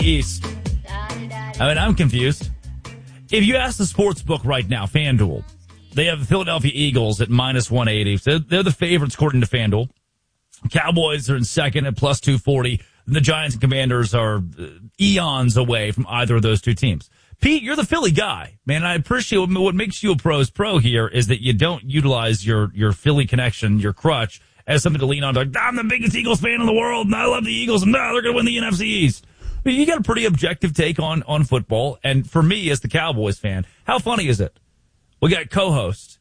East. I mean, I'm confused. If you ask the sports book right now, FanDuel, they have the Philadelphia Eagles at -180. So they're the favorites according to FanDuel. Cowboys are in second at +240. And the Giants and Commanders are eons away from either of those two teams. Pete, you're the Philly guy, man. I appreciate what makes you a pro's pro here is that you don't utilize your Philly connection, your crutch, as something to lean on. Like, I'm the biggest Eagles fan in the world, and I love the Eagles, and they're going to win the NFC East. I mean, you got a pretty objective take on football, and for me, as the Cowboys fan, how funny is it? We got co-hosts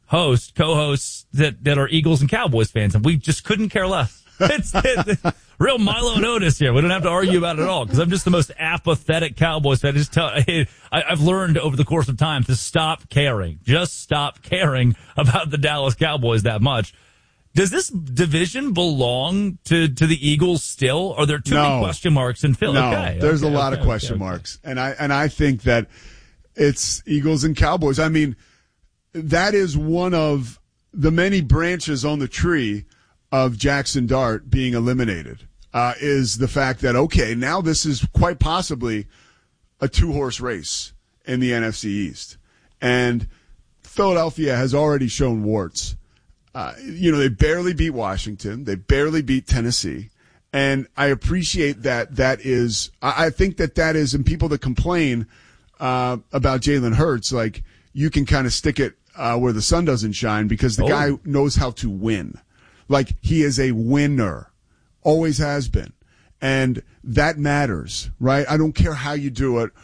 that are Eagles and Cowboys fans, and we just couldn't care less. It's real Milo and Otis here. We don't have to argue about it at all because I'm just the most apathetic Cowboys fan. I've learned over the course of time to stop caring. Just stop caring about the Dallas Cowboys that much. Does this division belong to the Eagles still? Are there too many question marks in Philly? No, there's a lot of question marks. And I think that it's Eagles and Cowboys. I mean, that is one of the many branches on the tree of Jackson Dart being eliminated, is the fact that, okay, now this is quite possibly a two-horse race in the NFC East. And Philadelphia has already shown warts. They barely beat Washington. They barely beat Tennessee. And I appreciate that I think that is, and people that complain about Jalen Hurts, like, you can kind of stick it where the sun doesn't shine because the guy knows how to win. Like, he is a winner. Always has been. And that matters, right? I don't care how you do it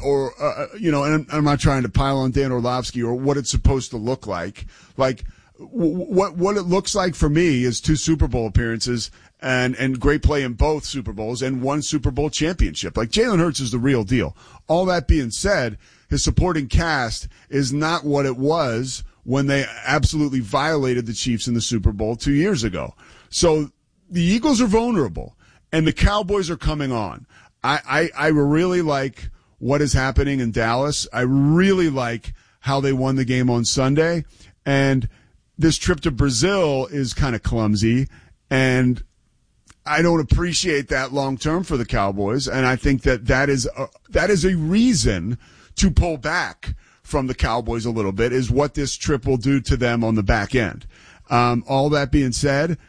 and I'm not trying to pile on Dan Orlovsky or what it's supposed to look like. Like, what it looks like for me is 2 Super Bowl appearances and great play in both Super Bowls and 1 Super Bowl championship. Like, Jalen Hurts is the real deal. All that being said, his supporting cast is not what it was when they absolutely violated the Chiefs in the Super Bowl 2 years ago. So the Eagles are vulnerable, and the Cowboys are coming on. I really like what is happening in Dallas. I really like how they won the game on Sunday. And this trip to Brazil is kind of clumsy, and I don't appreciate that long term for the Cowboys. And I think that is a reason to pull back from the Cowboys a little bit, is what this trip will do to them on the back end. All that being said,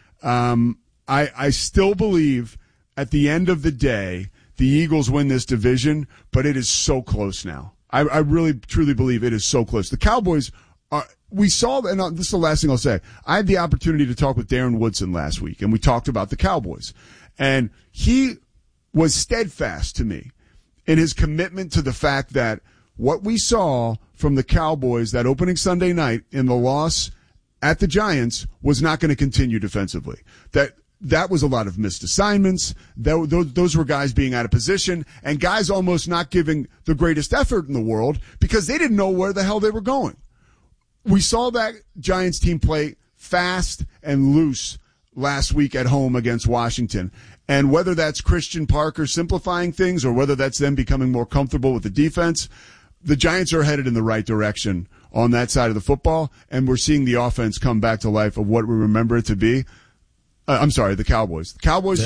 I still believe at the end of the day, the Eagles win this division, but it is so close now. I really, truly believe it is so close. The Cowboys we saw, and this is the last thing I'll say. I had the opportunity to talk with Darren Woodson last week, and we talked about the Cowboys. And he was steadfast to me in his commitment to the fact that what we saw from the Cowboys that opening Sunday night in the loss at the Giants was not going to continue defensively. That was a lot of missed assignments. Those were guys being out of position and guys almost not giving the greatest effort in the world because they didn't know where the hell they were going. We saw that Giants team play fast and loose last week at home against Washington. And whether that's Christian Parker simplifying things or whether that's them becoming more comfortable with the defense, the Giants are headed in the right direction on that side of the football, and we're seeing the offense come back to life of what we remember it to be. I'm sorry, the Cowboys. Cowboys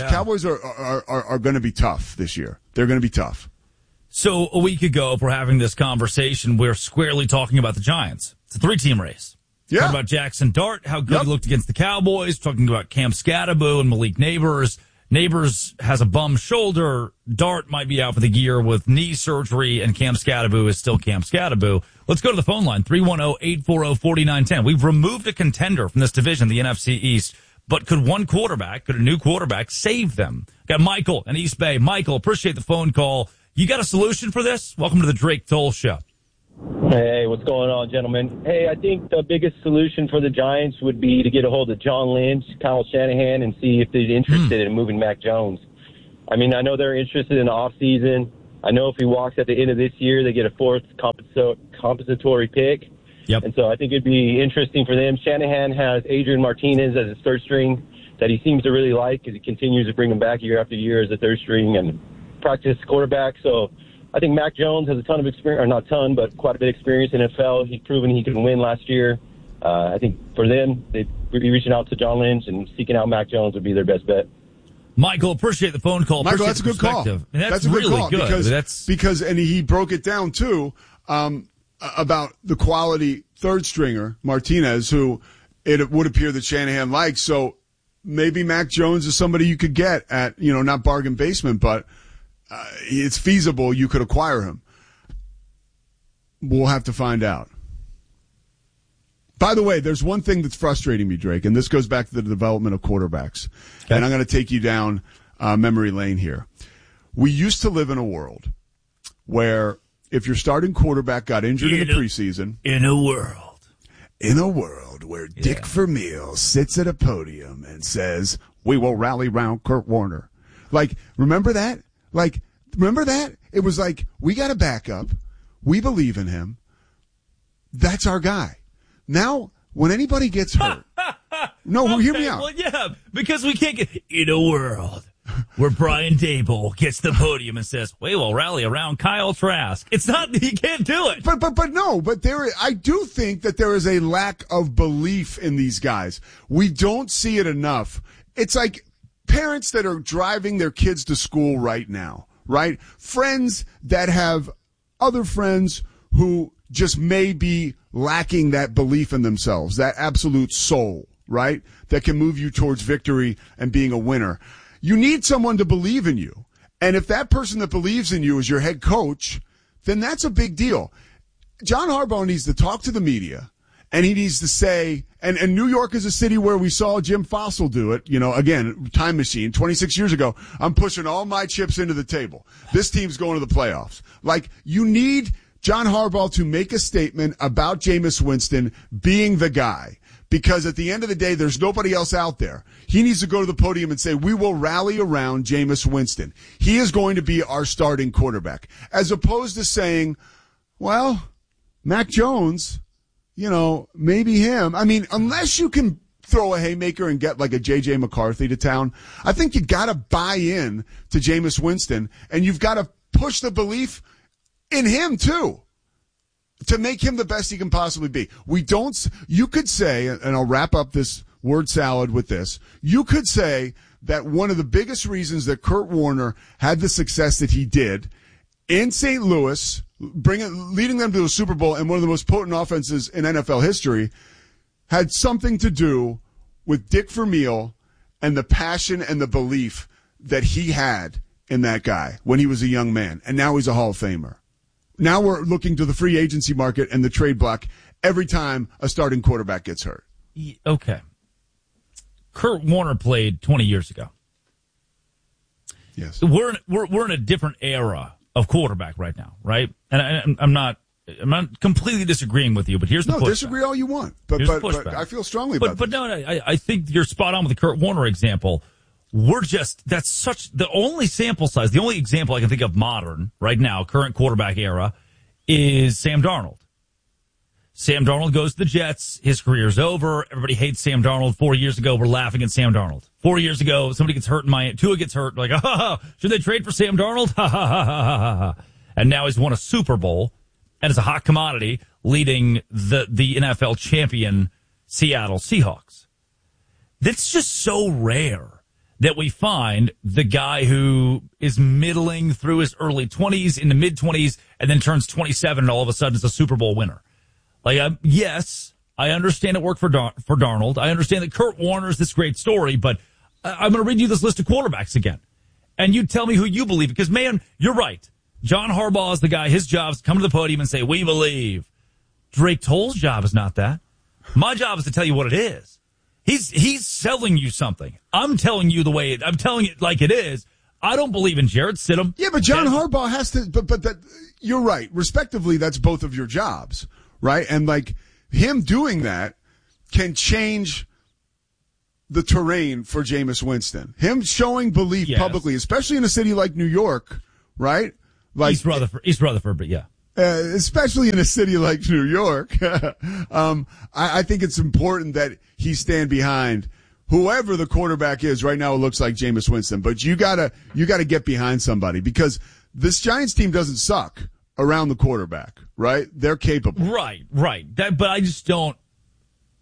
are going to be tough this year. They're going to be tough. So a week ago, if we're having this conversation, we're squarely talking about the Giants. It's a 3-team race. Yeah. Talking about Jackson Dart, how good he looked against the Cowboys. Talking about Cam Scatterbo and Malik Neighbors. Neighbors has a bum shoulder. Dart might be out for the year with knee surgery, and Cam Scatterbo is still Cam Scatterbo. Let's go to the phone line, 310-840-4910. We've removed a contender from this division, the NFC East, but could a new quarterback save them? Got Michael in East Bay. Michael, appreciate the phone call. You got a solution for this? Welcome to the Drake Toll Show. Hey, what's going on, gentlemen? Hey, I think the biggest solution for the Giants would be to get a hold of John Lynch, Kyle Shanahan, and see if they're interested in moving Mac Jones. I mean, I know they're interested in the offseason. I know if he walks at the end of this year, they get a 4th compensatory pick. Yep. And so I think it'd be interesting for them. Shanahan has Adrian Martinez as his third string that he seems to really like because he continues to bring him back year after year as a third string and practice quarterback. So I think Mac Jones has a ton of experience, or not ton, but quite a bit of experience in NFL. He's proven he could win last year. I think for them, they'd be reaching out to John Lynch and seeking out Mac Jones would be their best bet. Michael, appreciate the phone call. Michael, that's a good call. That's a really good call because and he broke it down too about the quality third stringer Martinez, who it would appear that Shanahan likes. So maybe Mac Jones is somebody you could get at, not bargain basement, but it's feasible you could acquire him. We'll have to find out. By the way, there's one thing that's frustrating me, Drake, and this goes back to the development of quarterbacks. Okay. And I'm going to take you down memory lane here. We used to live in a world where if your starting quarterback got injured in the preseason. In a world where Dick Vermeil sits at a podium and says, "We will rally round Kurt Warner." Remember that? Remember that? It was like, we got a backup. We believe in him. That's our guy. Now, when anybody gets hurt, hear me out. Well, yeah, because we can't get in a world where Brian Daboll gets the podium and says, "We will rally around Kyle Trask." It's not, he can't do it. But I do think that there is a lack of belief in these guys. We don't see it enough. It's like parents that are driving their kids to school right now, right? Friends that have other friends who just may be lacking that belief in themselves, that absolute soul, right? That can move you towards victory and being a winner. You need someone to believe in you. And if that person that believes in you is your head coach, then that's a big deal. John Harbaugh needs to talk to the media, and he needs to say, and New York is a city where we saw Jim Fossil do it, again, time machine, 26 years ago. I'm pushing all my chips into the table. This team's going to the playoffs. You need John Harbaugh to make a statement about Jameis Winston being the guy. Because at the end of the day, there's nobody else out there. He needs to go to the podium and say, "We will rally around Jameis Winston. He is going to be our starting quarterback." As opposed to saying, well, Mac Jones, maybe him. I mean, unless you can throw a haymaker and get like a J.J. McCarthy to town, I think you got to buy in to Jameis Winston, and you've got to push the belief in him too, to make him the best he can possibly be. You could say, and I'll wrap up this word salad with this, you could say that one of the biggest reasons that Kurt Warner had the success that he did in St. Louis, leading them to a Super Bowl and one of the most potent offenses in NFL history, had something to do with Dick Vermeil and the passion and the belief that he had in that guy when he was a young man. And now he's a Hall of Famer. Now we're looking to the free agency market and the trade block every time a starting quarterback gets hurt. Okay. Kurt Warner played 20 years ago. Yes. We're in a different era of quarterback right now, right? And I'm not completely disagreeing with you, but here's the pushback. Disagree all you want, but I feel strongly about this. But no, I think you're spot on with the Kurt Warner example. That's such the only sample size, the only example I can think of modern right now, current quarterback era, is Sam Darnold. Sam Darnold goes to the Jets. His career's over. Everybody hates Sam Darnold. 4 years ago, we're laughing at Sam Darnold. 4 years ago, somebody gets hurt in Miami. Tua gets hurt. Like, should they trade for Sam Darnold? Ha, ha, ha, ha, ha, ha. And now he's won a Super Bowl and is a hot commodity leading the NFL champion Seattle Seahawks. That's just so rare that we find the guy who is middling through his early 20s, in the mid-20s, and then turns 27 and all of a sudden is a Super Bowl winner. Yes, I understand it worked for Darnold. I understand that Kurt Warner's this great story, but I'm going to read you this list of quarterbacks again. And you tell me who you believe, because, man, you're right. John Harbaugh is the guy. His job is to come to the podium and say, "We believe." Drake Toll's job is not that. My job is to tell you what it is. He's selling you something. I'm telling you I'm telling it like it is. I don't believe in Jarrett Stidham. Yeah, but John Harbaugh has to, but that, you're right. Respectively, that's both of your jobs, right? And him doing that can change the terrain for Jameis Winston. Him showing belief publicly, especially in a city like New York, right? East Rutherford, but yeah. Especially in a city like New York, I think it's important that he stand behind whoever the quarterback is. Right now, it looks like Jameis Winston, but you gotta get behind somebody, because this Giants team doesn't suck around the quarterback, right? They're capable. Right. But I just don't.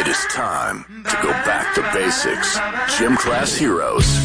It is time to go back to basics. Gym Class Heroes.